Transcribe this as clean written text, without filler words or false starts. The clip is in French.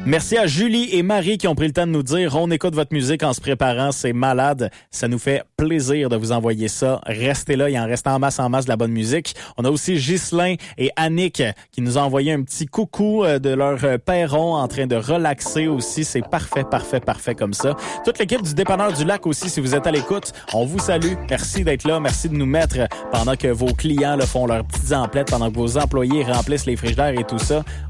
Merci à Julie et Marie qui ont pris le temps de nous dire on écoute votre musique en se préparant, c'est malade. Ça nous fait plaisir de vous envoyer ça. Restez là, il en reste en masse de la bonne musique. On a aussi Ghislain et Annick qui nous ont envoyé un petit coucou de leur perron en train de relaxer aussi. C'est parfait comme ça. Toute l'équipe du Dépanneur du Lac aussi, si vous êtes à l'écoute, on vous salue. Merci d'être là, merci de nous mettre pendant que vos clients là, font leurs petites emplettes, pendant que vos employés remplissent les frigidaires et tout ça.